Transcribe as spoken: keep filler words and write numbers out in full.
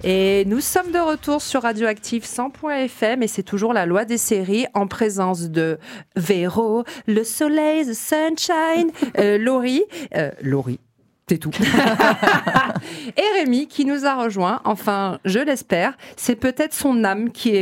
Et nous sommes de retour sur Radioactive cent point F M et c'est toujours la loi des séries en présence de Véro, le soleil, the sunshine, euh, Laurie, euh, Laurie. C'est tout. Et Rémi qui nous a rejoint, enfin je l'espère, c'est peut-être son âme qui est